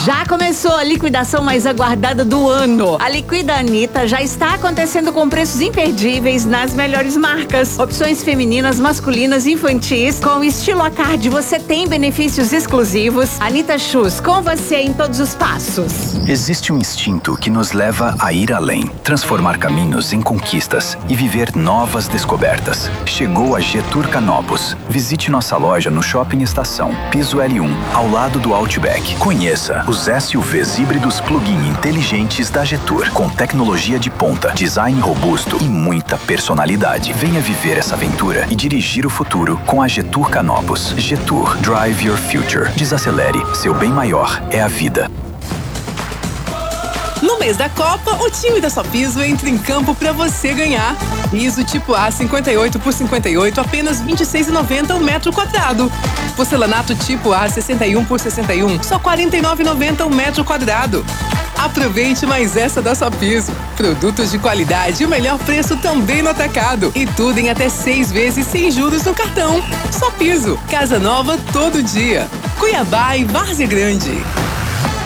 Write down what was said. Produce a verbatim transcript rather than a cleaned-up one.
Já começou a liquidação mais aguardada do ano. A Liquida Anitta já está acontecendo com preços imperdíveis nas melhores marcas. Opções femininas, masculinas, infantis. Com estilo à card, você tem benefícios exclusivos. Anitta Shoes, com você em todos os passos. Existe um instinto que nos leva a ir além, transformar caminhos em conquistas e viver novas descobertas. Chegou a Getur Canopus. Visite nossa loja no Shopping Estação, piso L um, ao lado do Outback. Conheça os S U Vs híbridos plug-in inteligentes da Getur, com tecnologia de ponta, design robusto e muita personalidade. Venha viver essa aventura e dirigir o futuro com a Getur Canopus. Getur, drive your future. Desacelere, seu bem maior é a vida. No mês da Copa, o time da Só Piso entra em campo para você ganhar. Piso tipo A cinquenta e oito por cinquenta e oito, apenas vinte e seis reais e noventa centavos o metro quadrado. Porcelanato tipo A sessenta e um por sessenta e um, só quarenta e nove reais e noventa centavos o metro quadrado. Aproveite mais essa da Só Piso. Produtos de qualidade e o melhor preço também no atacado. E tudo em até seis vezes sem juros no cartão. Só Piso. Casa nova todo dia. Cuiabá e Várzea Grande.